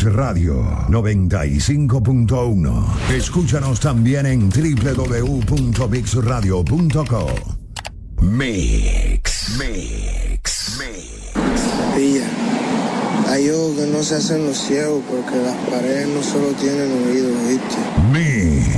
Radio 95.1. Escúchanos también en www.mixradio.co. Mix. Pilla, hay ojos que no se hacen los ciegos porque las paredes no solo tienen oídos, ¿viste? Mix.